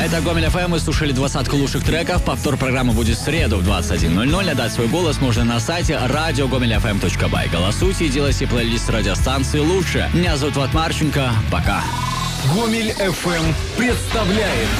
Это Гомель ФМ. Мы слушали 20 лучших треков. Повтор программы будет в среду в 21:00. Отдать свой голос можно на сайте radiogomelyfm.by. Голосуйте и делайте плейлист радиостанции лучше. Меня зовут Влад Марченко. Пока. Гомель ФМ представляет